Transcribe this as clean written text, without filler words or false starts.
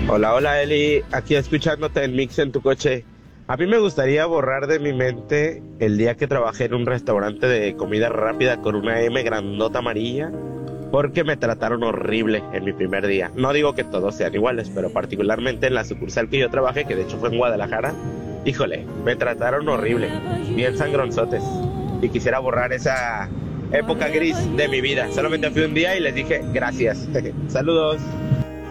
Hola, hola Eli, aquí escuchándote en Mix en tu coche. A mí me gustaría borrar de mi mente el día que trabajé en un restaurante de comida rápida con una M grandota amarilla, porque me trataron horrible en mi primer día. No digo que todos sean iguales, pero particularmente en la sucursal que yo trabajé, que de hecho fue en Guadalajara, híjole, me trataron horrible, bien sangronzotes. Y quisiera borrar esa época gris de mi vida. Solamente fui un día y les dije gracias. Saludos.